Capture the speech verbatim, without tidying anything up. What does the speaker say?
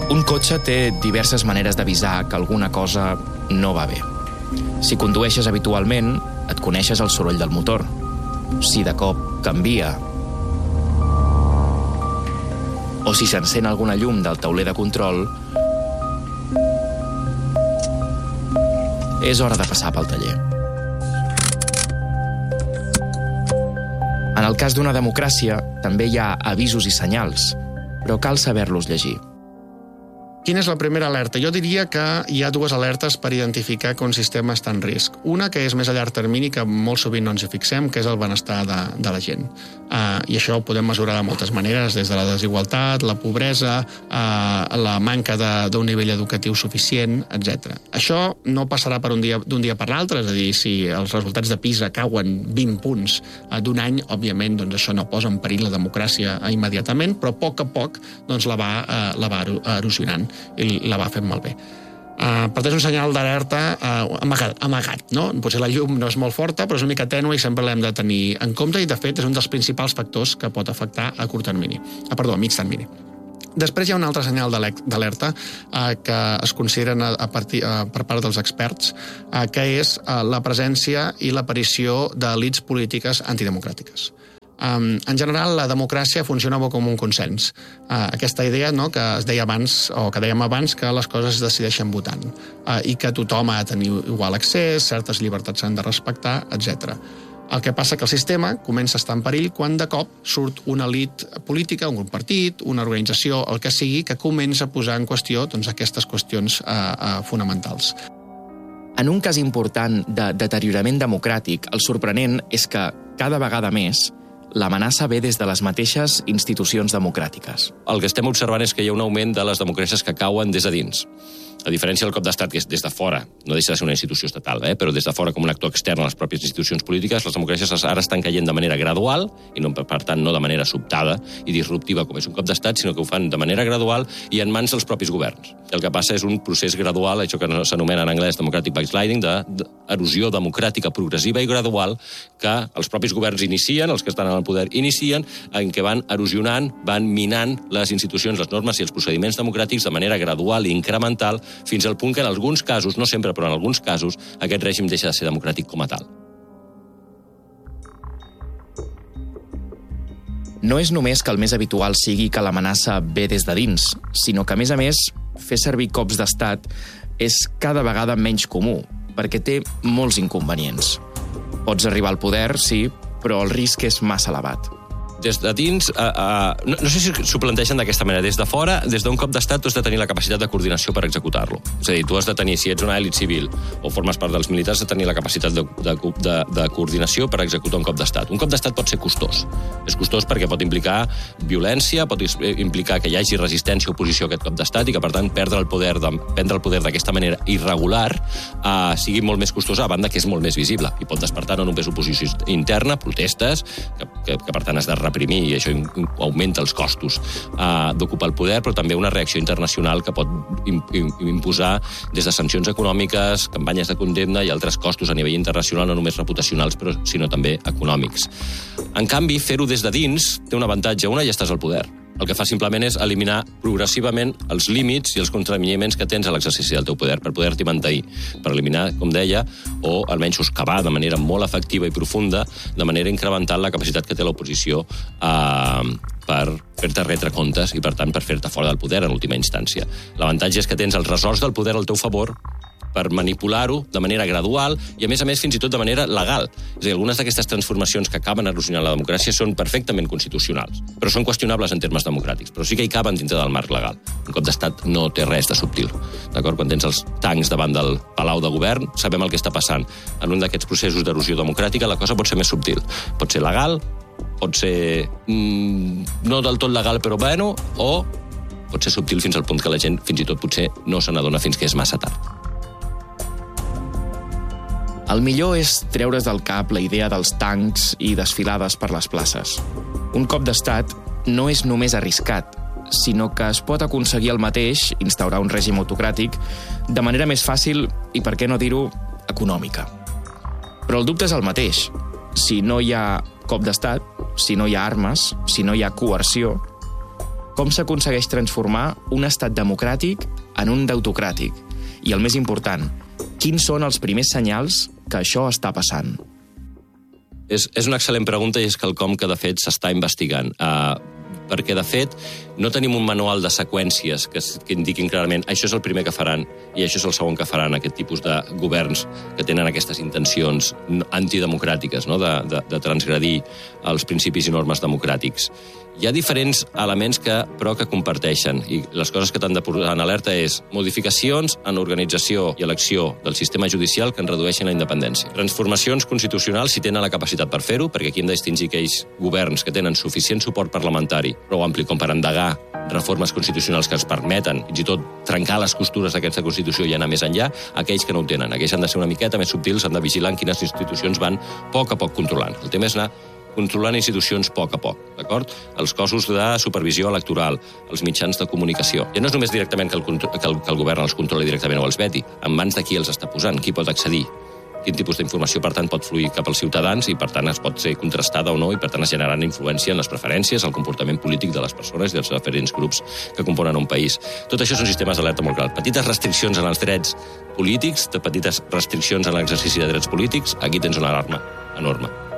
Un cotxe té diverses maneres d'avisar que alguna cosa no va bé. Si condueixes habitualment, et coneixes el soroll del motor. Si de cop canvia, o si s'encén alguna llum del tauler de control, és hora de passar pel taller. En el cas d'una democràcia, també hi ha avisos i senyals, però cal saber-los llegir. Quina és la primera alerta? Jo diria que hi ha dues alertes per identificar que un sistema està en risc. Una, que és més a llarg termini, que molt sovint no ens hi fixem, que és el benestar de, de la gent. Uh, I això ho podem mesurar de moltes maneres, des de la desigualtat, la pobresa, uh, la manca d'un nivell educatiu suficient, etcètera. Això no passarà per un dia d'un dia per l'altre, és a dir, si els resultats de PISA cauen vint punts uh, d'un any, òbviament doncs això no posa en perill la democràcia uh, immediatament, però a poc a poc doncs, la va, uh, la va erosionant i la va fent malbé. Uh, per tant, és un senyal d'alerta uh, amagat, amagat, no? Potser la llum no és molt forta, però és una mica tènue i sempre l'hem de tenir en compte i, de fet, és un dels principals factors que pot afectar a curt termini. Ah, perdó, a mig termini. Després hi ha un altre senyal d'alerta eh, que es consideren a, a partir, eh, per part dels experts, eh, que és eh, la presència i l'aparició d'elits polítiques antidemocràtiques. Um, en general, la democràcia funciona com un consens. Uh, aquesta idea, no, que es deia abans, o que dèiem abans, que les coses es decideixen votant uh, i que tothom ha de tenir igual accés, certes llibertats s'han de respectar, etcètera. El que passa que el sistema comença a estar en perill quan de cop surt una elit política, un partit, una organització, el que sigui, que comença a posar en qüestió doncs, aquestes qüestions uh, uh, fonamentals. En un cas important de deteriorament democràtic, el sorprenent és que, cada vegada més, l'amenaça ve des de les mateixes institucions democràtiques. El que estem observant és que hi ha un augment de les democràcies que cauen des de dins. A diferència del cop d'estat, que és des de fora, no deixa de ser una institució estatal, eh? però des de fora com un actor extern a les pròpies institucions polítiques, les democràcies ara estan caient de manera gradual, i no, per tant no de manera sobtada i disruptiva com és un cop d'estat, sinó que ho fan de manera gradual i en mans dels propis governs. El que passa és un procés gradual, això que s'anomena en anglès democratic backsliding, d'erosió democràtica progressiva i gradual que els propis governs inicien, els que estan en el poder inicien, en què van erosionant, van minant les institucions, les normes i els procediments democràtics de manera gradual i incremental, fins al punt que en alguns casos, no sempre, però en alguns casos, aquest règim deixa de ser democràtic com a tal. No és només que el més habitual sigui que l'amenaça ve des de dins, sinó que, a més a més, fer servir cops d'estat és cada vegada menys comú, perquè té molts inconvenients. Pots arribar al poder, sí, però el risc és massa elevat. Des de dins, uh, uh, no, no sé si s'ho plantegen d'aquesta manera, des de fora, des d'un cop d'estat, tu has de tenir la capacitat de coordinació per executar-lo. És a dir, tu has de tenir, si ets una elit civil o formes part dels militars, de tenir la capacitat de, de, de, de coordinació per executar un cop d'estat. Un cop d'estat pot ser costós. És costós perquè pot implicar violència, pot implicar que hi hagi resistència o oposició a aquest cop d'estat i que, per tant, perdre el poder, de, prendre el poder d'aquesta manera irregular uh, sigui molt més costosa, a banda que és molt més visible i pot despertar no només oposició interna, protestes, que, que, que per tant has de reprimir i això augmenta els costos uh, d'ocupar el poder, però també una reacció internacional que pot imposar des de sancions econòmiques, campanyes de condemna i altres costos a nivell internacional, no només reputacionals, però sinó també econòmics. En canvi, fer-ho des de dins té un avantatge. Una, ja estàs al poder. El que fa simplement és eliminar progressivament els límits i els contraveniments que tens a l'exercici del teu poder per poder-t'hi mantenir, per eliminar, com deia, o almenys soscavar de manera molt efectiva i profunda, de manera incrementant la capacitat que té l'oposició eh, per fer-te retre comptes i, per tant, per fer-te fora del poder en última instància. L'avantatge és que tens els ressorts del poder al teu favor per manipular-ho de manera gradual i, a més a més, fins i tot de manera legal. És a dir, algunes d'aquestes transformacions que acaben erosionant la democràcia són perfectament constitucionals, però són qüestionables en termes democràtics, però sí que hi caben dintre del marc legal. Un cop d'estat no té res de subtil. D'acord? Quan tens els tancs davant del Palau de Govern, sabem el que està passant. En un d'aquests processos d'erosió democràtica la cosa pot ser més subtil. Pot ser legal, pot ser mm, no del tot legal, però bueno, o pot ser subtil fins al punt que la gent fins i tot potser no se n'adona fins que és massa tard. El millor és treure's del cap la idea dels tancs i desfilades per les places. Un cop d'estat no és només arriscat, sinó que es pot aconseguir el mateix, instaurar un règim autocràtic, de manera més fàcil i, per què no dir-ho, econòmica. Però el dubte és el mateix. Si no hi ha cop d'estat, si no hi ha armes, si no hi ha coerció, Com s'aconsegueix transformar un estat democràtic en un deutocràtic? I el més important, quins són els primers senyals que això està passant? És, és una excel·lent pregunta i és quelcom que, de fet, s'està investigant. Uh, perquè, de fet, no tenim un manual de seqüències que, que indiquin clarament això és el primer que faran i això és el segon que faran aquest tipus de governs que tenen aquestes intencions antidemocràtiques, no? de, de, de transgredir els principis i normes democràtics. Hi ha diferents elements que, però que comparteixen, i les coses que t'han de posar en alerta és modificacions en organització i elecció del sistema judicial que en redueixen la independència. Transformacions constitucionals si tenen la capacitat per fer-ho, perquè aquí hem de distingir aquells governs que tenen suficient suport parlamentari, prou ampli com per endegar reformes constitucionals que ens permeten, fins i tot, trencar les costures d'aquesta Constitució i anar més enllà, aquells que no ho tenen. Aquells han de ser una miqueta més subtils, han de vigilar en quines institucions van a poc a poc controlant. El tema és anar controlant institucions a poc a poc, d'acord? Els cossos de supervisió electoral, els mitjans de comunicació. Ja no és només directament que el, que el, que el govern els controli directament o els veti, en mans de qui els està posant, qui pot accedir, quin tipus d'informació, per tant, pot fluir cap als ciutadans i, per tant, es pot ser contrastada o no i, per tant, es generant influència en les preferències, el comportament polític de les persones i dels diferents grups que componen un país. Tot això són sistemes d'alerta molt clar. Petites restriccions en els drets polítics, de petites restriccions en l'exercici de drets polítics, aquí tens una alarma enorme.